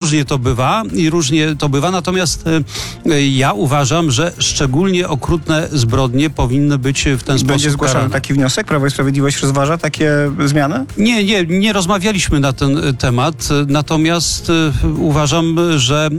różnie to bywa, natomiast ja uważam, że szczególnie okrutne zbrodnie powinny być w ten sposób Będzie zgłaszany karane. taki wniosek? Prawo i Sprawiedliwość rozważa takie zmiany? Nie rozmawialiśmy na ten temat, natomiast uważam, że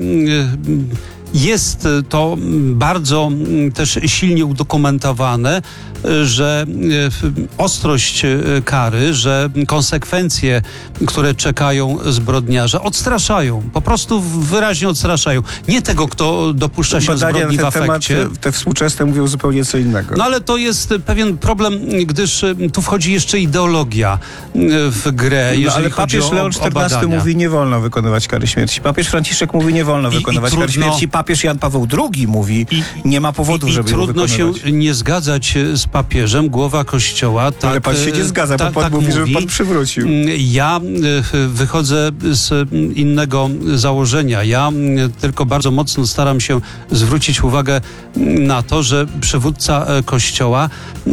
jest to bardzo też silnie udokumentowane, że ostrość kary, że konsekwencje, które czekają zbrodniarza, odstraszają. Po prostu wyraźnie odstraszają. Nie tego, kto dopuszcza się zbrodni w afekcie. Te współczesne mówią zupełnie co innego. No ale to jest pewien problem, gdyż tu wchodzi jeszcze ideologia w grę, jeżeli ale chodzi papież Leon XIV mówi, nie wolno wykonywać kary śmierci. Papież Franciszek mówi, nie wolno wykonywać kary śmierci. Papież Jan Paweł II mówi, nie ma powodu, żeby ją wykonywać. Trudno się nie zgadzać z papieżem, głowa Kościoła. Tak, ale pan się nie zgadza, bo pan mówi, żeby pan przywrócił. Ja wychodzę z innego założenia. Ja tylko bardzo mocno staram się zwrócić uwagę na to, że przywódca Kościoła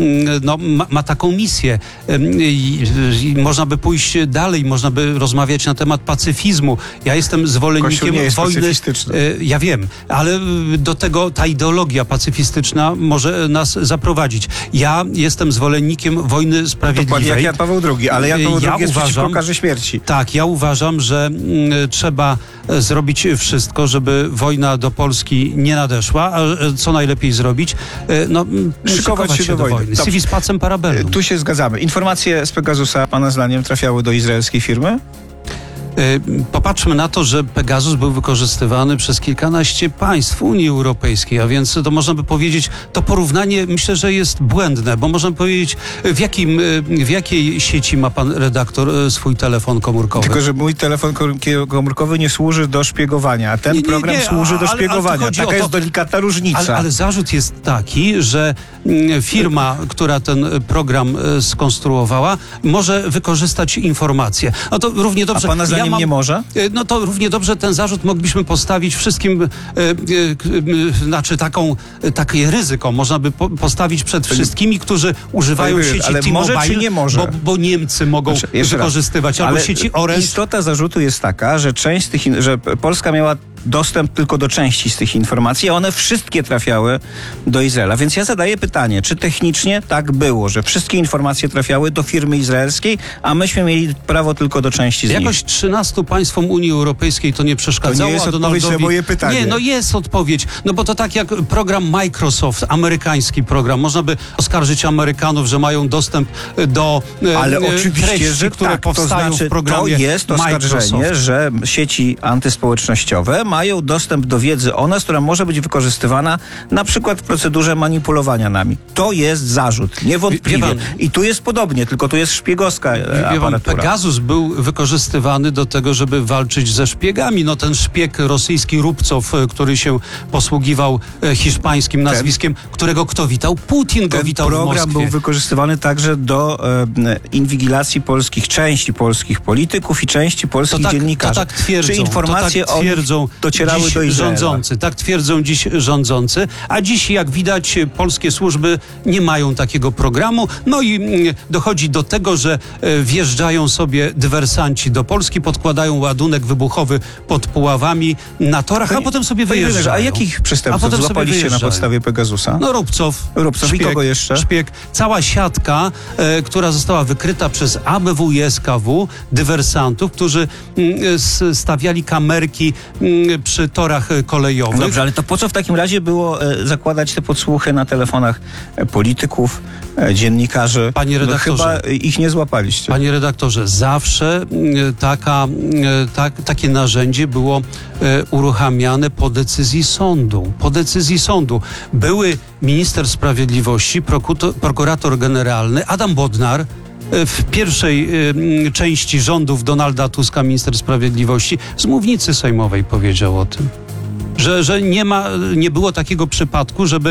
ma taką misję. Można by pójść dalej, można by rozmawiać na temat pacyfizmu. Ja jestem zwolennikiem wojny. Ja wiem, ale do tego ta ideologia pacyfistyczna może nas zaprowadzić. Ja jestem zwolennikiem wojny sprawiedliwej. To jak Jan Paweł II, ale Jan Paweł II jest przeciwko karze śmierci. Tak, ja uważam, że trzeba zrobić wszystko, żeby wojna do Polski nie nadeszła, a co najlepiej zrobić? Szykować się do wojny. Civis pacem para bellum. Tu się zgadzamy. Informacje z Pegasusa, pana zdaniem, trafiały do izraelskiej firmy? Popatrzmy na to, że Pegasus był wykorzystywany przez kilkanaście państw Unii Europejskiej, a więc to można by powiedzieć, to porównanie myślę, że jest błędne, bo można by powiedzieć, w jakiej sieci ma pan redaktor swój telefon komórkowy? Tylko, że mój telefon komórkowy nie służy do szpiegowania, a ten program służy do szpiegowania. Taka jest delikatna różnica. Ale zarzut jest taki, że firma, która ten program skonstruowała, może wykorzystać informacje. No to równie dobrze. A pana zdaniem nie może? No to równie dobrze ten zarzut moglibyśmy postawić wszystkim, takie ryzyko można by postawić przed wszystkimi, którzy używają sieci T-Mobile, bo Niemcy mogą wykorzystywać, albo sieci Orange. Istota zarzutu jest taka, że że Polska miała dostęp tylko do części z tych informacji, a one wszystkie trafiały do Izraela. Więc ja zadaję pytanie, czy technicznie tak było, że wszystkie informacje trafiały do firmy izraelskiej, a myśmy mieli prawo tylko do części z nich? Jakoś 13 państwom Unii Europejskiej to nie przeszkadzało. To nie jest odpowiedź na moje pytanie. Nie, jest odpowiedź. Bo to tak jak program Microsoft, amerykański program. Można by oskarżyć Amerykanów, że mają dostęp do treści, które powstają w programie to jest oskarżenie, że sieci antyspołecznościowe mają dostęp do wiedzy o nas, która może być wykorzystywana na przykład w procedurze manipulowania nami. To jest zarzut, niewątpliwie. I tu jest podobnie, tylko tu jest szpiegowska aparatura. Pegasus był wykorzystywany do tego, żeby walczyć ze szpiegami. Ten szpieg rosyjski Rubcow, który się posługiwał hiszpańskim nazwiskiem, którego kto witał? Putin go witał w Moskwie. Ten program był wykorzystywany także do inwigilacji części polskich polityków i części polskich dziennikarzy. To tak twierdzą. Czy informacje docierały do Izraela? Tak twierdzą dziś rządzący, a dziś jak widać polskie służby nie mają takiego programu. I dochodzi do tego, że wjeżdżają sobie dywersanci do Polski, podkładają ładunek wybuchowy pod Puławami na torach, a potem sobie wyjeżdżają. A jakich przestępców złapaliście na podstawie Pegasusa? Rubcow i kogo jeszcze? Szpieg. Cała siatka, która została wykryta przez ABW i SKW, dywersantów, którzy stawiali kamerki przy torach kolejowych. Dobrze, ale to po co w takim razie było zakładać te podsłuchy na telefonach polityków, dziennikarzy? Panie redaktorze, chyba ich nie złapaliście. Panie redaktorze, zawsze takie narzędzie było uruchamiane po decyzji sądu. Były minister sprawiedliwości, prokurator generalny Adam Bodnar, w pierwszej części rządów Donalda Tuska, minister sprawiedliwości, z mównicy sejmowej powiedział o tym. że nie było takiego przypadku, żeby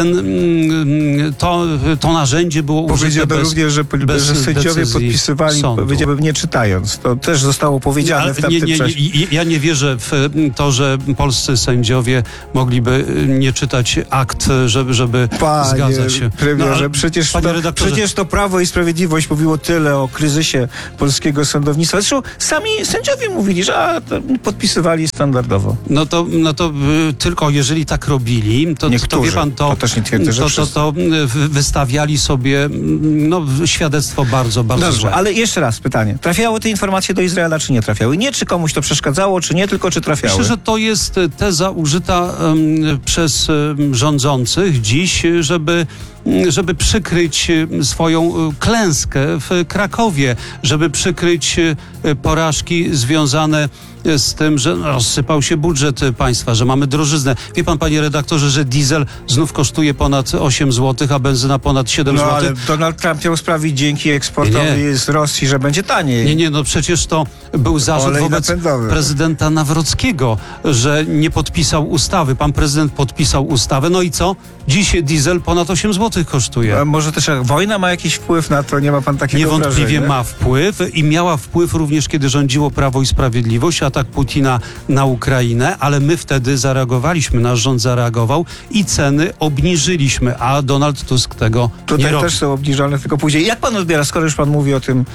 to narzędzie było użyte Powiedziano również, że sędziowie podpisywali, powiedziałbym, nie czytając. To też zostało powiedziane w tamtym czasie. Ja nie wierzę w to, że polscy sędziowie mogliby nie czytać akt, żeby zgadzać się. Premierze, przecież to Prawo i Sprawiedliwość mówiło tyle o kryzysie polskiego sądownictwa. Zresztą sami sędziowie mówili, że podpisywali standardowo. No to tylko jeżeli tak robili, to wie pan, to też nie twierdzę, że to wystawiali sobie świadectwo bardzo, bardzo Dobrze, złe. ale jeszcze raz pytanie. Trafiały te informacje do Izraela, czy nie trafiały? Nie, czy komuś to przeszkadzało, czy nie, tylko czy trafiały? Myślę, że to jest teza użyta przez rządzących dziś, żeby przykryć swoją klęskę w Krakowie, żeby przykryć porażki związane z tym, że rozsypał się budżet państwa, że mamy drożyznę. Wie pan, panie redaktorze, że diesel znów kosztuje ponad 8 zł, a benzyna ponad 7 zł? Ale Donald Trump miał sprawić dzięki eksportowi z Rosji, że będzie taniej. Nie, przecież to był zarzut wobec prezydenta Nawrockiego, że nie podpisał ustawy. Pan prezydent podpisał ustawę, no i co? Dziś diesel ponad 8 zł kosztuje. A może też wojna ma jakiś wpływ na to? Nie ma pan takiego Niewątpliwie wrażenia? ma wpływ i miała wpływ również, kiedy rządziło Prawo i Sprawiedliwość, atak Putina na Ukrainę, ale my wtedy zareagowaliśmy, nasz rząd zareagował i ceny obniżyliśmy, a Donald Tusk tego nie robi. Tutaj też są obniżone, tylko później. Jak pan odbiera, skoro już pan mówi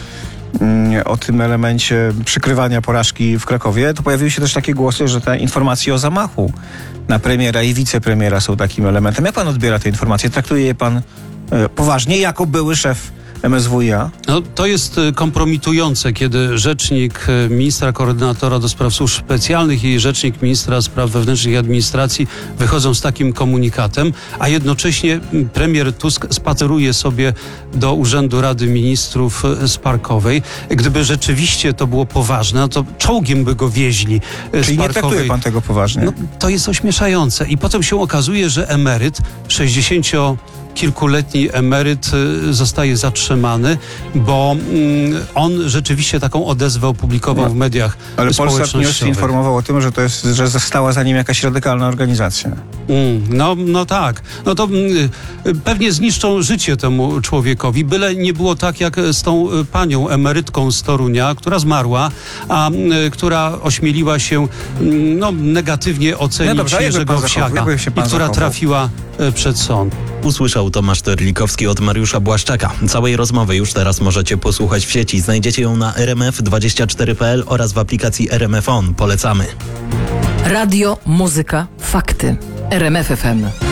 o tym elemencie przykrywania porażki w Krakowie, to pojawiły się też takie głosy, że te informacje o zamachu na premiera i wicepremiera są takim elementem. Jak pan odbiera te informacje? Traktuje je pan poważnie, jako były szef MSWiA? No, to jest kompromitujące, kiedy rzecznik ministra koordynatora do spraw służb specjalnych i rzecznik ministra spraw wewnętrznych i administracji wychodzą z takim komunikatem, a jednocześnie premier Tusk spaceruje sobie do Urzędu Rady Ministrów z Parkowej. Gdyby rzeczywiście to było poważne, no to czołgiem by go wieźli z Czyli Parkowej. nie traktuje pan tego poważnie? No, to jest ośmieszające. I potem się okazuje, że emeryt, 60-kilkuletni emeryt zostaje zatrzymany, bo on rzeczywiście taką odezwę opublikował w mediach społecznościowych. Ale Polsat News informował o tym, że została za nim jakaś radykalna organizacja. No tak. No to pewnie zniszczą życie temu człowiekowi, byle nie było tak jak z tą panią emerytką z Torunia, która zmarła, a która ośmieliła się negatywnie ocenić Jerzego Wsiaka i która trafiła przed sąd. Usłyszał Tomasz Terlikowski od Mariusza Błaszczaka. Całej rozmowy już teraz możecie posłuchać w sieci. Znajdziecie ją na rmf24.pl oraz w aplikacji RMF On. Polecamy. Radio, muzyka, fakty. RMF FM.